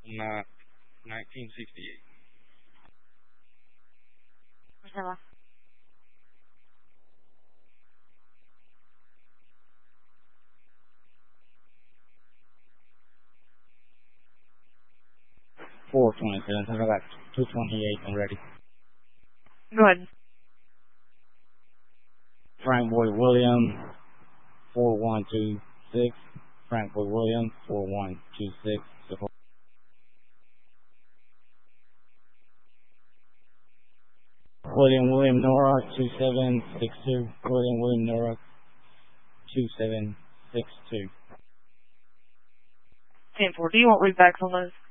1968. Priscilla. $4.27. I got $2.28. I'm ready. Go ahead. Frank Boyd Williams, 4126. Frank Boyd Williams, 4126. Support. William Nora, 2762. William Nora, 2762. 10-4. Do you want readbacks on those?